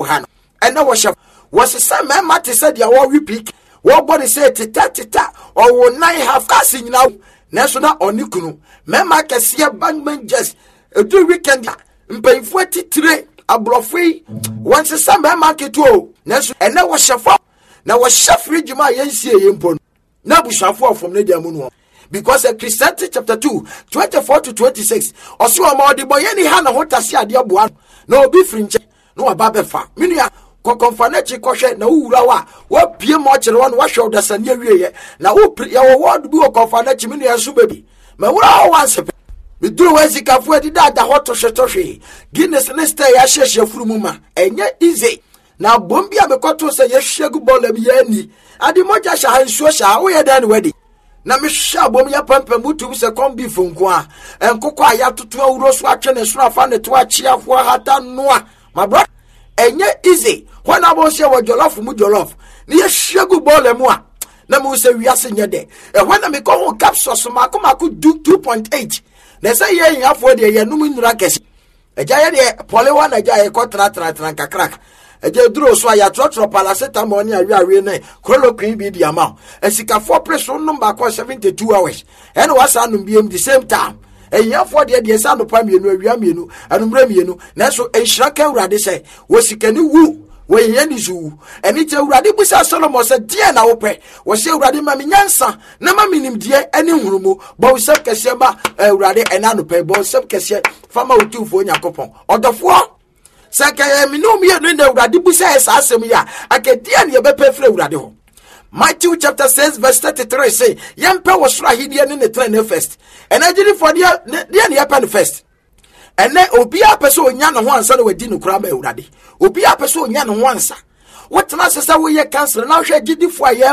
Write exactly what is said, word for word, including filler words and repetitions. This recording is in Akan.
han and no was was a son man matter said ya war repeat what body said tita tita or nine half casting now national or nikunu mema kasia bangman just a do weekend mpay forty-three abrofui once some market to and now was shafa now was chef regima yensi yempon na bushafo from ne diamuno because a Christianity chapter two twenty-four to twenty-six also amount the boy any hand hotasi ade boa no be fringe no ababefa minua kokonfanechi kohwe na wura wa wa pie mo kire won wa hwe odasane wieye na wo ya wo word bi kokonfanechi minua so baby ma wura wa sepe miduru wezi kafu edi dada hoto shetohwe Guinness nesta ya sheshe furumuma enye easy na bombi amekoto se ye shegu bola bi yani adi moja sha hansuo sha wo ye dan wedi na me sha bom ya pampa mutu se kombi fonko a enkoko aya toto awuro so atwe ne so afa ne to achiafo hata noa my brother enye easy when abo se wo jollof mu jollof ni ye shegu bola mu a na mu se wiase nye de e when me ko ho capsules makoma ku two point eight na say ye yafo de ye num nura kesi eja ye de pole one eja ye ko tra tra tra kakrak eje duro so ya trotro paracetamol ni awi awi na chloroquine bi di ama esika four pressure number ko seventy-two hours and was anum bi the same time eya for de de sa no pa mienu awia mienu anumra mienu na so enhira ka urade se wo sika ni wu wo ye ni zu eni te urade busa Solomon se die na wo pe wo se urade ma menyansa na ma minim die eni hurumu bo se kese ma urade ena no pe bo se kese fama utufo nyakopon odofo Saka mi no mi no na urade busa esa asem ya akadia ne be pe fra urade ho Matthew chapter six verse thirty-three say yempe wo sura hidie ne ne train first and agiri for dia dia ne yapan first and then obi apeso onya no ho ansa na wadi no kura ma urade obi apeso onya no ho ansa what na sesa wo ye cancel na hwe gidi fo aye